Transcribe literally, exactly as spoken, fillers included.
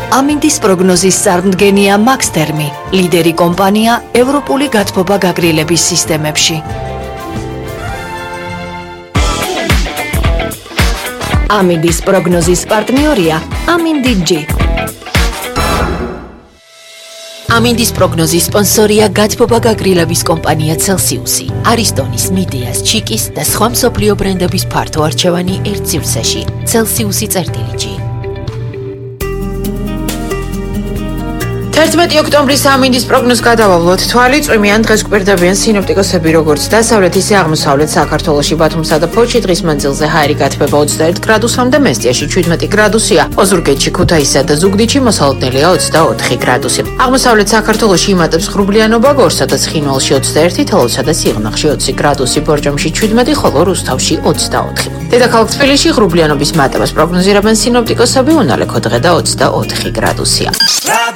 ამინდის პროგნოზის წარმდგენია მაქსთერმი, ლიდერი კომპანია ევროპული გათბობა გაგრილების სისტემებში. ამინდის პროგნოზის პარტნიორია ამინდი ჯი. ამინდის პროგნოზის სპონსორია გათბობა გაგრილების კომპანია Celsius, არისტონის, მიდეას, ჩიკის და სხვა მსოფლიო ბრენდების ფართო არჩევანი ერთ სივრცეში. Celsius წერტილი ჯი. თერთმეტი ოქტომბრის ამინდის პროგნოზს გადავავლოთ. თვალი წვიმიან დღეს გვერდებიან სინოპტიკოსები როგორც დასავლეთ, ისე აღმოსავლეთ საქართველოში, ბათუმსა და ფოთში დღის მანძილზე ჰაერი გათბება ოცდაერთ გრადუსამდე, მესტიაში შვიდმეტი გრადუსია, ოზურგეთში, ქუთაისსა და ზუგდიდში მოსალოდნელია ოცდაოთხი გრადუსი. აღმოსავლეთ საქართველოში იმატებს ღრუბლიანობა, გორსა და ცხინვალში ოცდაერთი, თელავსა და სიღნაღში ოცი გრადუსი, ბორჯომში შვიდმეტი, ხოლო რუსთავში ოცდაოთხი. დედაქალაქ თბილისში ღრუბლიანობის მატებას პროგნოზირებენ სინოპტიკოსები, უნალექო დღე და ოცდაოთხი გრადუსია.